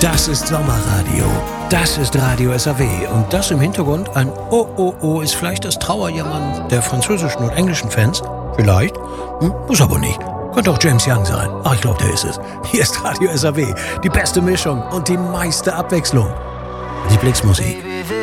Das ist Sommerradio. Das ist Radio SAW. Und das im Hintergrund ein Oh, oh, oh ist vielleicht das Trauerjammern der französischen und englischen Fans. Vielleicht. Muss aber nicht. Könnte auch James Young sein. Ach, ich glaube, der ist es. Hier ist Radio SAW. Die beste Mischung und die meiste Abwechslung. Lieblingsmusik.